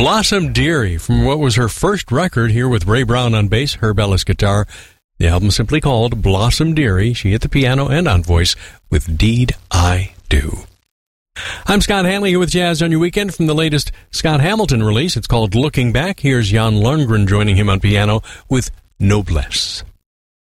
Blossom Dearie from what was her first record here with Ray Brown on bass, Herb Ellis guitar. The album simply called Blossom Dearie. She at the piano and on voice with Deed I Do. I'm Scott Hanley here with Jazz on Your Weekend from the latest Scott Hamilton release. It's called Looking Back. Here's Jan Lundgren joining him on piano with Noblesse.